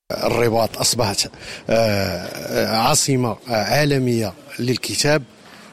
الرباط أصبحت عاصمة عالمية للكتاب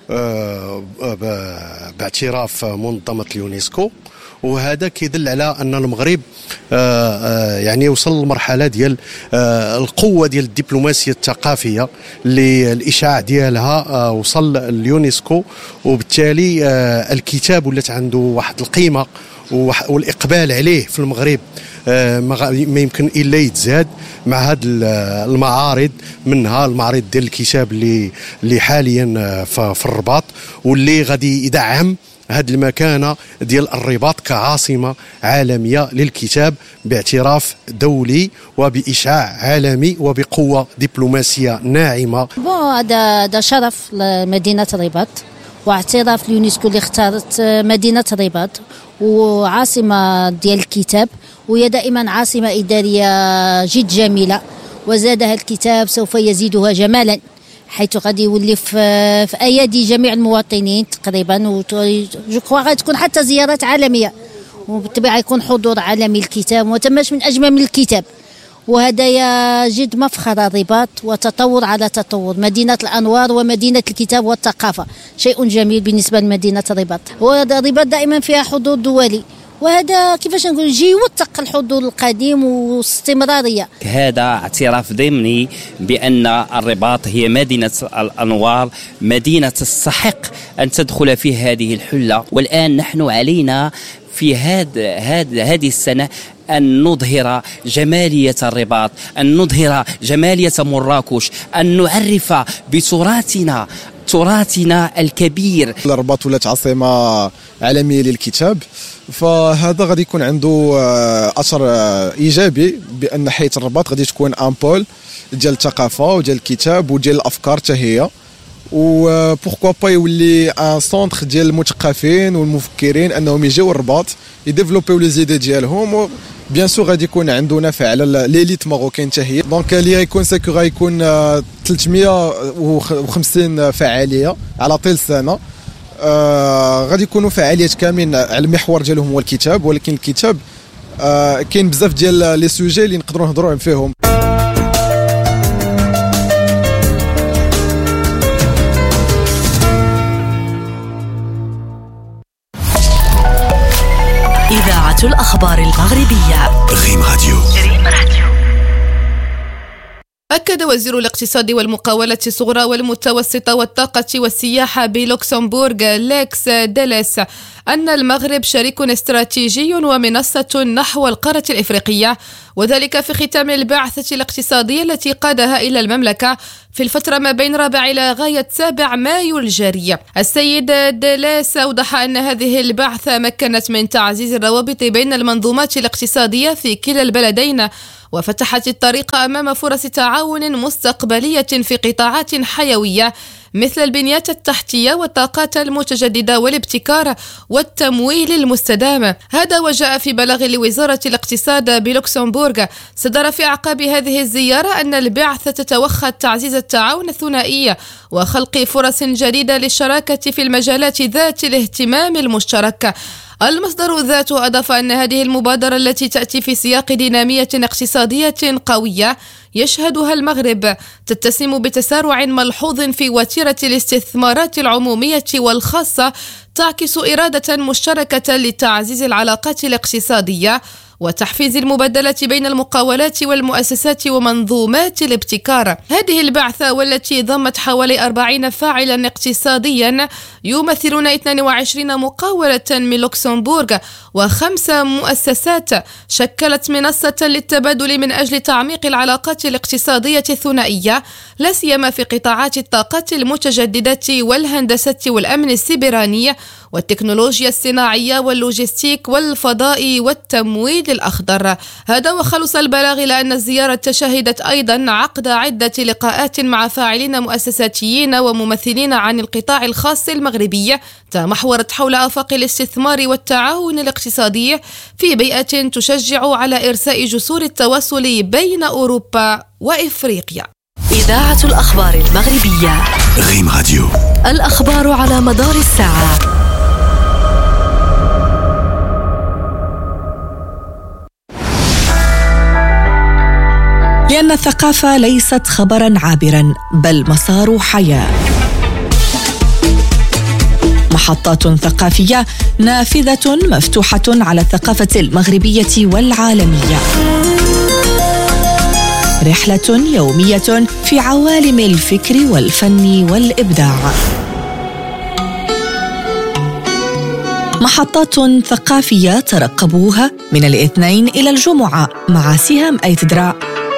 باعتراف منظمة اليونسكو، وهذا كيدل على أن المغرب يعني وصل لمرحلة ديال القوة ديال الدبلوماسية الثقافية اللي الإشعاع ديالها وصل اليونسكو، وبالتالي الكتاب ولات عنده واحد القيمة والإقبال عليه في المغرب ما يمكن إلا يتزاد مع هذه المعارض، منها المعرض ديال الكتاب اللي حاليا في الرباط، واللي غادي يدعم هذه المكانة ديال الرباط كعاصمة عالمية للكتاب باعتراف دولي وبإشعاع عالمي وبقوة دبلوماسية ناعمة. هذا شرف لمدينة الرباط، واعتراف اليونسكو اللي اختارت مدينة الرباط وعاصمة ديال الكتاب، وهي دائما عاصمة إدارية جد جميلة، وزادها الكتاب سوف يزيدها جمالا، حيث غادي يولي في أيادي جميع المواطنين تقريبا، وغادي تكون حتى زيارات عالمية، وبالطبيعة يكون حضور عالمي الكتاب، وتماش من أجمل من الكتاب. وهذا جد مفخر الرباط وتطور على تطور، مدينة الأنوار ومدينة الكتاب والثقافة، شيء جميل بالنسبة لمدينة الرباط. والرباط دائما فيها حضور دولي، وهذا كيفاش نقول يجي يوثق الحضور القديم واستمرارية. هذا اعتراف ضمني بأن الرباط هي مدينة الأنوار، مدينة تستحق أن تدخل في هذه الحلة. والآن نحن علينا في هذه السنة أن نظهر جمالية الرباط، أن نظهر جمالية مراكش، أن نعرف بتراثنا الكبير. الرباط ولات عاصمة عالمية للكتاب، فهذا غادي يكون عنده أثر إيجابي، بأن حيث الرباط غادي تكون أمبول ديال الثقافة وديال الكتاب وديال الأفكار تهية، وبوركوا با يولي ان سونتر ديال المثقفين والمفكرين انهم يجيو الرباط يديفلوبيو لي زيدي ديالهم. بيان سور غادي يكون عنده نفع على ليليت ماروكين تاهي. دونك اللي غيكون ساكو غيكون 350 فعاليه على طيل السنه، غادي يكونوا فعاليات كاملين على المحور ديالهم هو الكتاب، ولكن الكتاب كاين بزاف ديال لي سوجي اللي نقدروا نهضروا فيهم. إذاعة الأخبار المغربية ريم راديو. أكد وزير الاقتصاد والمقاولة الصغرى والمتوسطة والطاقة والسياحة بلوكسمبورغ ليكس ديليس أن المغرب شريك استراتيجي ومنصة نحو القارة الإفريقية، وذلك في ختام البعثة الاقتصادية التي قادها إلى المملكة في الفترة ما بين 4 إلى غاية 7 مايو الجارية. السيد ديليس أوضح أن هذه البعثة مكنت من تعزيز الروابط بين المنظومات الاقتصادية في كلا البلدين، وفتحت الطريق أمام فرص تعاون مستقبلية في قطاعات حيوية مثل البنيات التحتية والطاقات المتجددة والابتكار والتمويل المستدام. هذا وجاء في بلاغ لوزارة الاقتصاد بلوكسمبورغ صدر في أعقاب هذه الزيارة أن البعثة تتوخى تعزيز التعاون الثنائي وخلق فرص جديدة للشراكة في المجالات ذات الاهتمام المشترك. المصدر ذاته أضاف أن هذه المبادرة التي تأتي في سياق دينامية اقتصادية قوية يشهدها المغرب تتسم بتسارع ملحوظ في وتيرة الاستثمارات العمومية والخاصة، تعكس إرادة مشتركة لتعزيز العلاقات الاقتصادية وتحفيز المبادلة بين المقاولات والمؤسسات ومنظومات الابتكار. هذه البعثة والتي ضمت حوالي 40 فاعلا اقتصاديا يمثلون 22 مقاولة من لوكسمبورغ و5 مؤسسات، شكلت منصة للتبادل من أجل تعميق العلاقات الاقتصادية الثنائية، لا سيما في قطاعات الطاقات المتجددة والهندسة والأمن السيبراني والتكنولوجيا الصناعية واللوجستيك والفضاء والتمويل الأخضر. هذا وخلص البلاغ إلى أن الزيارة شهدت أيضا عقد عدة لقاءات مع فاعلين مؤسساتيين وممثلين عن القطاع الخاص المغربي تمحورت حول آفاق الاستثمار والتعاون الاقتصادي في بيئة تشجع على إرساء جسور التواصل بين أوروبا وإفريقيا. إذاعة الأخبار المغربية ريم راديو. الأخبار على مدار الساعة. لأن الثقافة ليست خبراً عابراً بل مسار حياة. محطات ثقافية نافذة مفتوحة على الثقافة المغربية والعالمية. رحلة يومية في عوالم الفكر والفن والإبداع. محطات ثقافية ترقبوها من الاثنين إلى الجمعة مع سهام أيتدرا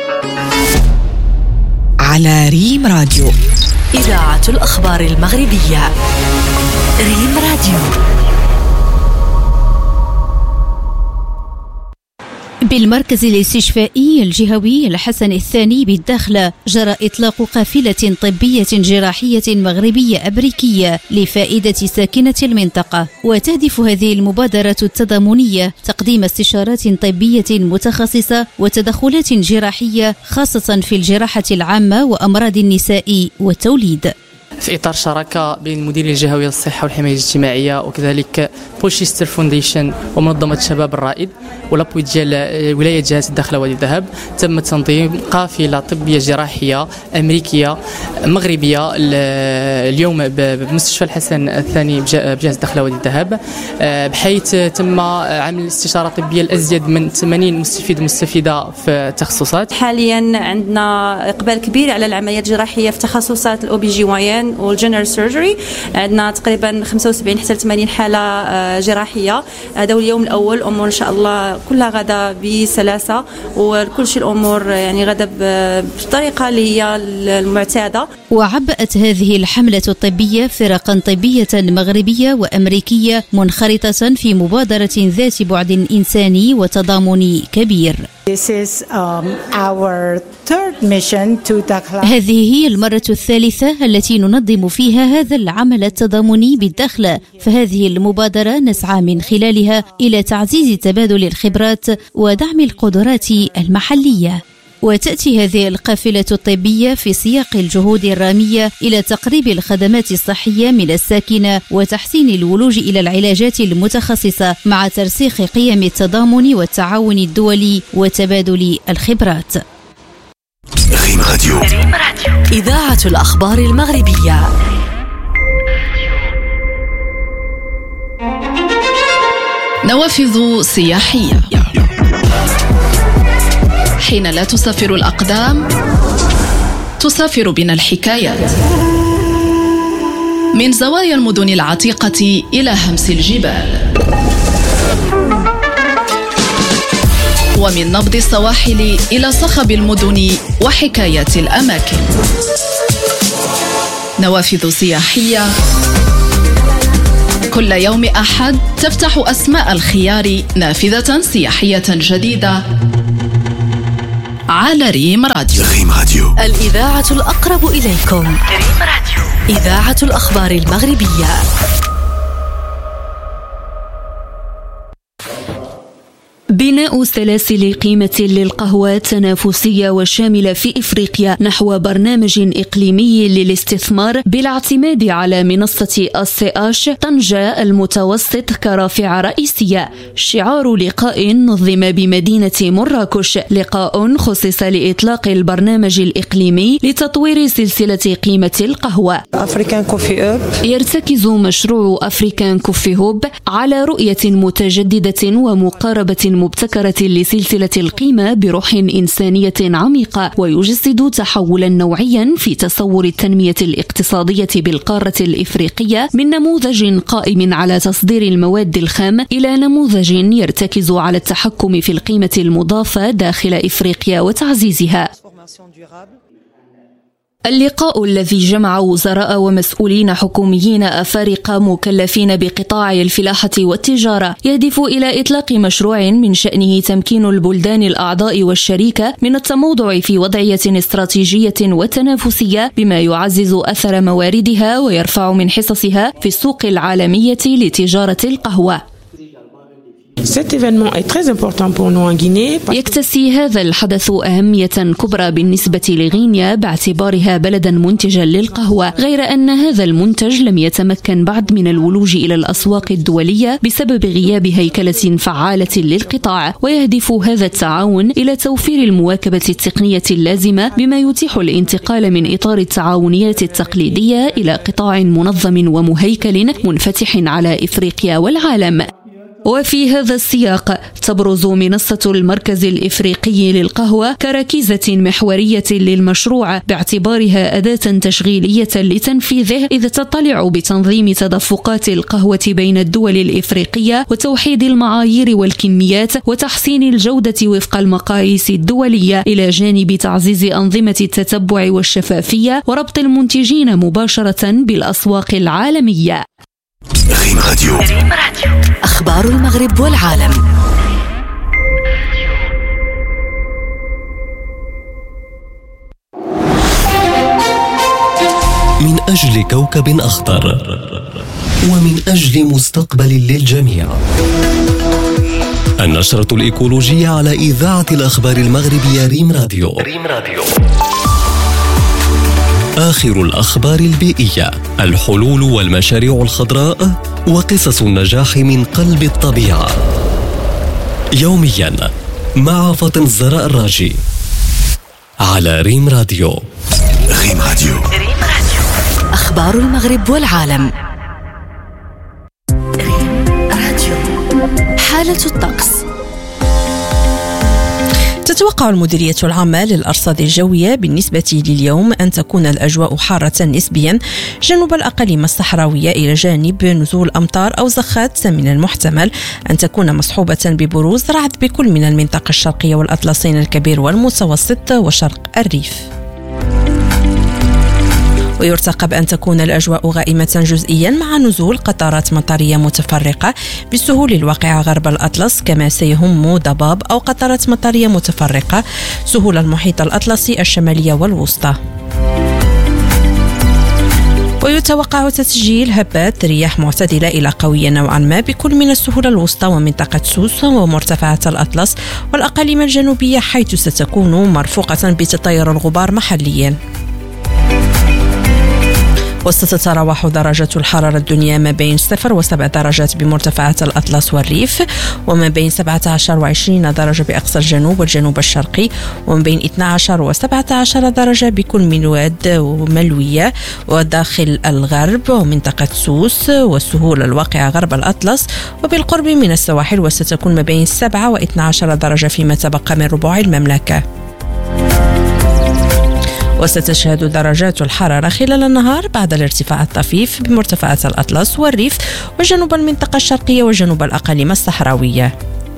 على ريم راديو. إذاعة الأخبار المغربية. ريم راديو. بالمركز الاستشفائي الجهوي الحسن الثاني بالداخلة جرى إطلاق قافلة طبية جراحية مغربية أمريكية لفائدة ساكنة المنطقة، وتهدف هذه المبادرة التضامنية تقديم استشارات طبية متخصصة وتدخلات جراحية خاصة في الجراحة العامة وأمراض النساء والتوليد. في إطار شراكة بين المديرية الجهوية للصحة والحماية الاجتماعية وكذلك بولشيستر فونديشن ومنظمة الشباب الرائد ولابوي ديال ولاية جهة الداخلة وادي الذهب، تم تنظيم قافلة طبية جراحية أمريكية مغربية اليوم بمستشفى الحسن الثاني بجهة الداخلة وادي الذهب، بحيث تم عمل استشارة طبية لأزيد من 80 مستفيد مستفيدة في التخصصات. حاليا عندنا إقبال كبير على العمليات الجراحية في تخصصات الأو بي جي وايان والجنرال سيرجري، عندنا تقريبا 75 حتى 80 حالة جراحية. هذا هو اليوم الأول، الأمور إن شاء الله كلها غدا بسلاسة وكل شيء الأمور يعني غدا بالطريقة اللي هي المعتادة. وعبأت هذه الحملة الطبية فرقا طبية مغربية وأمريكية منخرطة في مبادرة ذات بعد إنساني وتضامني كبير. هذه هي المرة الثالثة التي ننظم فيها هذا العمل التضامني بالداخلة، فهذه المبادرة نسعى من خلالها إلى تعزيز تبادل الخبرات ودعم القدرات المحلية. وتأتي هذه القافلة الطبية في سياق الجهود الرامية إلى تقريب الخدمات الصحية من الساكنة وتحسين الولوج إلى العلاجات المتخصصة مع ترسيخ قيم التضامن والتعاون الدولي وتبادل الخبرات. ريم راديو. إذاعة الأخبار المغربية. نوافذ سياحية. حين لا تسافر الأقدام تسافر بنا الحكايات، من زوايا المدن العتيقة إلى همس الجبال، ومن نبض السواحل إلى صخب المدن وحكايات الأماكن. نوافذ سياحية كل يوم أحد تفتح أسماء الخيار نافذة سياحية جديدة على ريم راديو. ريم راديو. الإذاعة الأقرب إليكم. ريم راديو. إذاعة الأخبار المغربية. بناء سلاسل قيمة للقهوة تنافسية وشاملة في إفريقيا نحو برنامج إقليمي للاستثمار بالاعتماد على منصة السي طنجة المتوسط كرافعة رئيسية. شعار لقاء نظم بمدينة مراكش، لقاء خصص لإطلاق البرنامج الإقليمي لتطوير سلسلة قيمة القهوة. يرتكز مشروع أفريكان كوفي هوب على رؤية متجددة ومقاربة مبتكرة لسلسلة القيمة بروح إنسانية عميقة، ويجسد تحولا نوعيا في تصور التنمية الاقتصادية بالقارة الإفريقية من نموذج قائم على تصدير المواد الخام إلى نموذج يرتكز على التحكم في القيمة المضافة داخل إفريقيا وتعزيزها. اللقاء الذي جمع وزراء ومسؤولين حكوميين أفارقة مكلفين بقطاع الفلاحة والتجارة يهدف إلى إطلاق مشروع من شأنه تمكين البلدان الأعضاء والشريكة من التموضع في وضعية استراتيجية وتنافسية بما يعزز أثر مواردها ويرفع من حصصها في السوق العالمية لتجارة القهوة. يكتسي هذا الحدث أهمية كبرى بالنسبة لغينيا باعتبارها بلدا منتجا للقهوة، غير أن هذا المنتج لم يتمكن بعد من الولوج إلى الأسواق الدولية بسبب غياب هيكلة فعالة للقطاع، ويهدف هذا التعاون إلى توفير المواكبة التقنية اللازمة بما يتيح الانتقال من إطار التعاونيات التقليدية إلى قطاع منظم ومهيكل منفتح على إفريقيا والعالم. وفي هذا السياق تبرز منصة المركز الإفريقي للقهوة كركيزة محورية للمشروع باعتبارها أداة تشغيلية لتنفيذه، إذ تطلع بتنظيم تدفقات القهوة بين الدول الإفريقية وتوحيد المعايير والكميات وتحسين الجودة وفق المقاييس الدولية، إلى جانب تعزيز أنظمة التتبع والشفافية وربط المنتجين مباشرة بالأسواق العالمية. ريم راديو. أخبار المغرب والعالم. من أجل كوكب أخضر ومن أجل مستقبل للجميع. النشرة الإيكولوجية على إذاعة الأخبار المغربية ريم راديو. آخر الأخبار البيئية، الحلول والمشاريع الخضراء وقصص النجاح من قلب الطبيعة. يوميا مع فاطمة الزهراء الراجي على ريم راديو. ريم راديو. أخبار المغرب والعالم. ريم راديو. حالة الطقس. تتوقع المديرية العامة للأرصاد الجوية بالنسبة لليوم أن تكون الأجواء حارة نسبيا جنوب الأقاليم الصحراوية، إلى جانب نزول أمطار أو زخات من المحتمل أن تكون مصحوبة ببروز رعد بكل من المنطقة الشرقية والأطلسين الكبير والمتوسط وشرق الريف. ويرتقب أن تكون الأجواء غائمة جزئيا مع نزول قطرات مطرية متفرقة بالسهول الواقعة غرب الأطلس، كما سيهم ضباب أو قطرات مطرية متفرقة سهول المحيط الأطلسي الشمالية والوسطى. ويتوقع تسجيل هبات رياح معتدلة إلى قوية نوعا ما بكل من السهول الوسطى ومنطقة سوس ومرتفعات الأطلس والأقاليم الجنوبية، حيث ستكون مرفوقة بتطير الغبار محليا. وستتراوح درجة الحرارة الدنيا ما بين 0 و7 درجات بمرتفعات الأطلس والريف، وما بين 17 و20 درجة بأقصى الجنوب والجنوب الشرقي، وما بين 12 و17 درجة بكل من واد وملوية وداخل الغرب ومنطقة سوس والسهول الواقعة غرب الأطلس وبالقرب من السواحل، وستكون ما بين 7 و12 درجة فيما تبقى من ربوع المملكة. وستشهد درجات الحرارة خلال النهار بعد الارتفاع الطفيف بمرتفعات الأطلس والريف وجنوب المنطقة الشرقية وجنوب الأقاليم الصحراوية.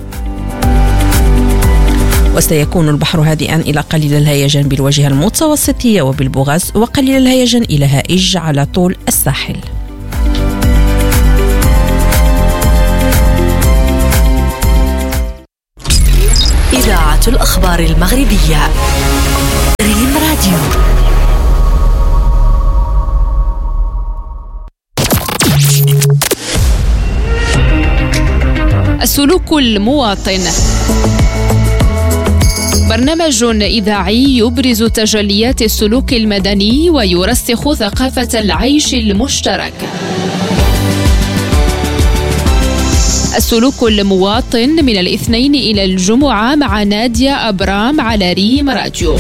وسيكون البحر هادئا إلى قليل الهيجان بالواجهة المتوسطية وبالبوغاز، وقليل الهيجان إلى هائج على طول الساحل. إذاعة الأخبار المغربية ريم راديو. السلوك المواطن، برنامج إذاعي يبرز تجليات السلوك المدني ويرسخ ثقافة العيش المشترك. السلوك المواطن من الاثنين إلى الجمعة مع نادية أبرام على ريم راديو.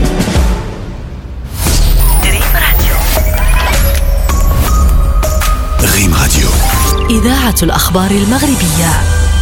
ريم راديو. إذاعة الأخبار المغربية.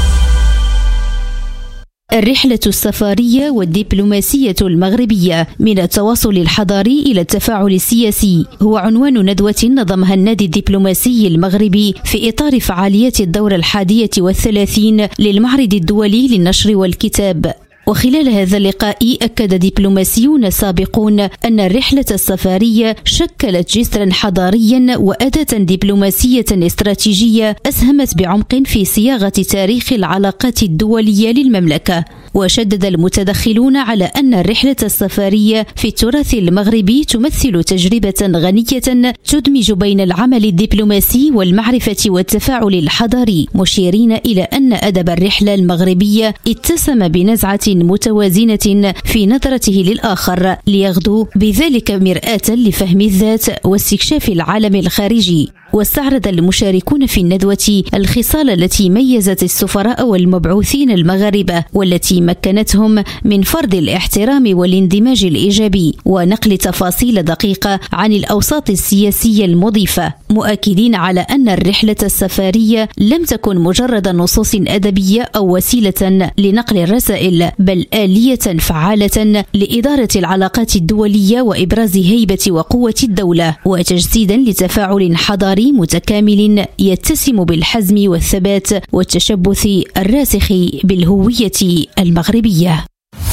الرحلة السفارية والدبلوماسية المغربية من التواصل الحضاري إلى التفاعل السياسي هو عنوان ندوة نظمها النادي الدبلوماسي المغربي في إطار فعاليات الدورة 31 للمعرض الدولي للنشر والكتاب. وخلال هذا اللقاء أكد دبلوماسيون سابقون أن الرحلة السفارية شكلت جسرا حضاريا وأداة دبلوماسية استراتيجية أسهمت بعمق في صياغة تاريخ العلاقات الدولية للمملكة. وشدد المتدخلون على أن الرحلة السفارية في التراث المغربي تمثل تجربة غنية تدمج بين العمل الدبلوماسي والمعرفة والتفاعل الحضاري، مشيرين إلى أن أدب الرحلة المغربية اتسم بنزعة متوازنة في نظرته للآخر ليغدو بذلك مرآة لفهم الذات واستكشاف العالم الخارجي. واستعرض المشاركون في الندوة الخصال التي ميزت السفراء والمبعوثين المغاربة والتي مكنتهم من فرض الاحترام والاندماج الإيجابي ونقل تفاصيل دقيقة عن الأوساط السياسية المضيفة، مؤكدين على أن الرحلة السفارية لم تكن مجرد نصوص أدبية أو وسيلة لنقل الرسائل، بل آلية فعالة لإدارة العلاقات الدولية وإبراز هيبة وقوة الدولة، وتجسيدا لتفاعل حضاري متكامل يتسم بالحزم والثبات والتشبث الراسخ بالهوية المغربية.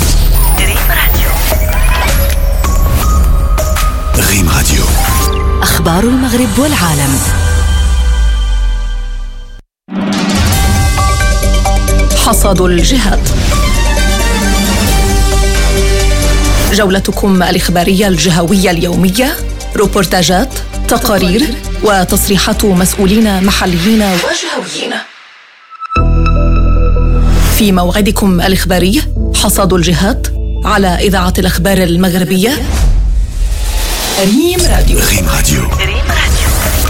ريم راديو، أخبار المغرب والعالم. حصاد الجهات، جولتكم الإخبارية الجهوية اليومية، روبورتاجات، تقارير وتصريحات مسؤولين محليين وجهويين. في موعدكم الإخباري حصاد الجهات على إذاعة الأخبار المغربية ريم راديو.